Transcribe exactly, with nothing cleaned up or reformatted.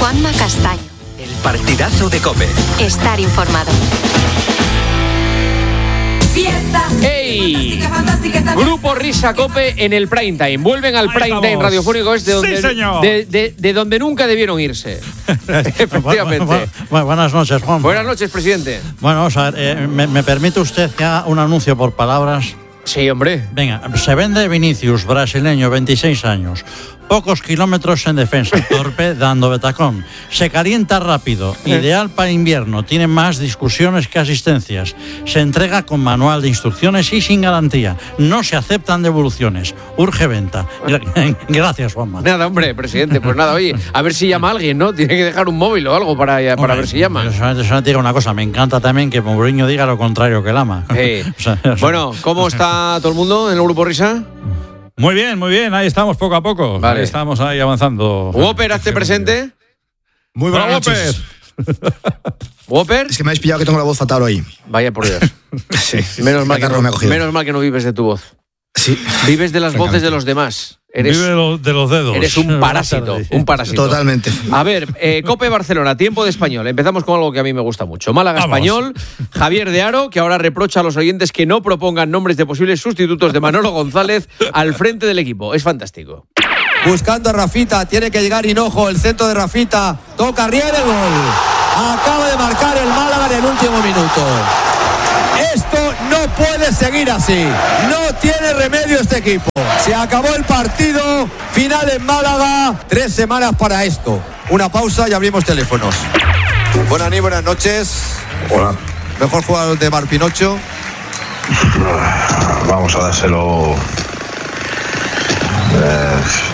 Juanma Castaño. El partidazo de COPE. Estar informado. ¡Ey! Grupo Risa COPE en el prime time. Vuelven al prime time radiofónico este donde, sí, señor. de, de, de donde nunca debieron irse. Efectivamente. Bu- bu- buenas noches, Juan. Buenas noches, presidente. Bueno, vamos a ver, eh, ¿me, me permite usted que haga un anuncio por palabras? Sí, hombre. Venga, se vende Vinicius, brasileño, veintiséis años. Pocos kilómetros en defensa, torpe dando betacón. Se calienta rápido, ideal para invierno, tiene más discusiones que asistencias. Se entrega con manual de instrucciones y sin garantía. No se aceptan devoluciones. Urge venta. Gra- Gracias, Juanma. Nada, hombre, presidente. Pues nada, oye, a ver si llama alguien, ¿no? Tiene que dejar un móvil o algo para, para Hombre, ver si llama. Solamente, solamente digo una cosa, me encanta también que Mourinho diga lo contrario que el ama. Sí. O sea, o sea, Bueno, ¿cómo está todo el mundo en el Grupo Risa? Muy bien, muy bien, ahí estamos poco a poco. Vale. Ahí estamos ahí avanzando. Whopper, hazte presente. Muy buenas Hola, noches. Whopper. Es que me habéis pillado que tengo la voz fatal hoy. Vaya por Dios. Sí. Menos mal, que Catarro me ha no, cogido. menos mal que no vives de tu voz. Sí. Vives de las voces Francamente. de los demás. Eres, Vive de, lo- de los dedos. eres un parásito. Un parásito. Totalmente. A ver, eh, COPE Barcelona, tiempo de español. Empezamos con algo que a mí me gusta mucho. Málaga Vamos. Español, Javier de Aro, que ahora reprocha a los oyentes que no propongan nombres de posibles sustitutos de Manolo González al frente del equipo. Es fantástico. Buscando a Rafita, tiene que llegar Hinojo, el centro de Rafita, toca Riera, el gol. Acaba de marcar el Málaga en el último minuto. Esto no puede seguir así. No tiene remedio este equipo. Se acabó el partido, final en Málaga. Tres semanas para esto. Una pausa y abrimos teléfonos. Buenas noches, buenas noches. Hola, Mejor jugador de Mar Pinocho. vamos a dárselo. eh,